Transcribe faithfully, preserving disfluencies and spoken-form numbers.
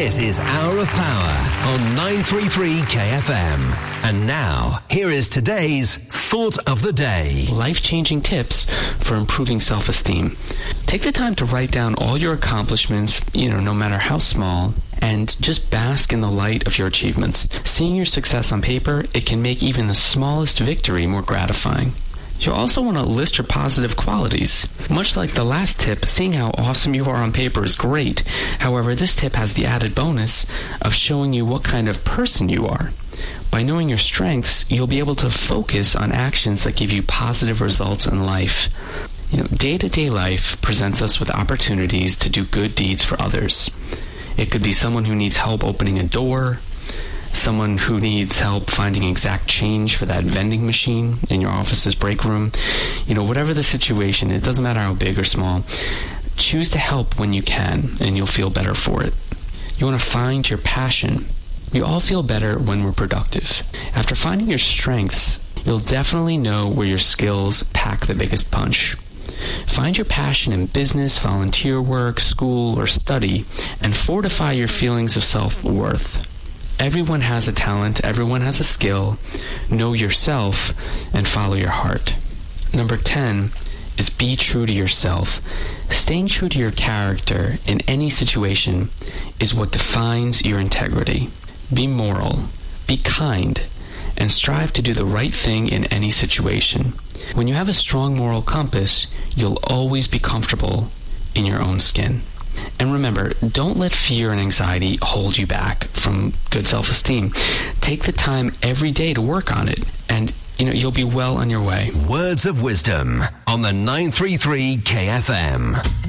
This is Hour of Power on nine thirty-three K F M. And now, here is today's Thought of the Day. Life-changing tips for improving self-esteem. Take the time to write down all your accomplishments, you know, no matter how small, and just bask in the light of your achievements. Seeing your success on paper, it can make even the smallest victory more gratifying. You'll also want to list your positive qualities. Much like the last tip, seeing how awesome you are on paper is great. However, this tip has the added bonus of showing you what kind of person you are. By knowing your strengths, you'll be able to focus on actions that give you positive results in life. You know, day-to-day life presents us with opportunities to do good deeds for others. It could be someone who needs help opening a door, someone who needs help finding exact change for that vending machine in your office's break room. You know, whatever the situation, it doesn't matter how big or small. Choose to help when you can, and you'll feel better for it. You want to find your passion. We all feel better when we're productive. After finding your strengths, you'll definitely know where your skills pack the biggest punch. Find your passion in business, volunteer work, school, or study, and fortify your feelings of self-worth. Everyone has a talent, everyone has a skill. Know yourself and follow your heart. Number ten is be true to yourself. Staying true to your character in any situation is what defines your integrity. Be moral, be kind, and strive to do the right thing in any situation. When you have a strong moral compass, you'll always be comfortable in your own skin. And remember, don't let fear and anxiety hold you back from good self-esteem. Take the time every day to work on it, and you know you'll be well on your way. Words of wisdom on the nine thirty-three K F M.